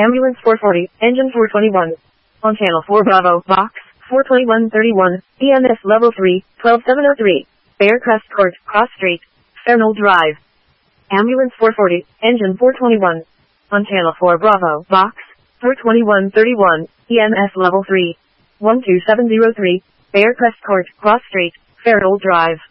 Ambulance 440, engine 421. On channel 4 Bravo, box 42131, EMS level 3, 12703, Faircrest Court, Cross Street, Fernald Drive. Ambulance 440, engine 421. On channel 4 Bravo, box 42131, EMS level 3, 12703, Faircrest Court, Cross Street, Fernald Drive.